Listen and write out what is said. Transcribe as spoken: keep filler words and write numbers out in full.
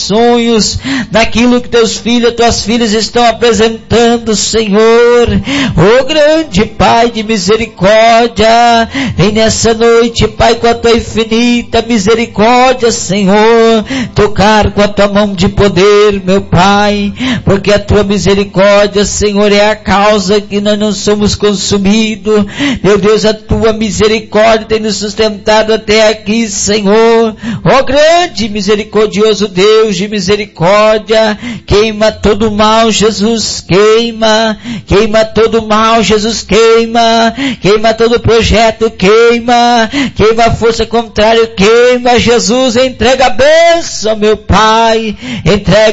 sonhos, naquilo que teus filhos, tuas filhas estão apresentando, Senhor. Oh grande Pai de misericórdia, vem nessa noite, Pai, com a tua infinita misericórdia, Senhor, tocar com a tua mão de poder, meu Pai, porque a tua misericórdia, Senhor, é a causa que nós não somos consumidos. Meu Deus, a tua misericórdia tem nos sustentado até aqui, Senhor. Ó grande misericordioso Deus de misericórdia, queima todo o mal, Jesus, queima, queima todo o mal, Jesus, queima, queima todo o projeto, queima, queima a força contrária, queima, Jesus, entrega a bênção, meu Pai, entrega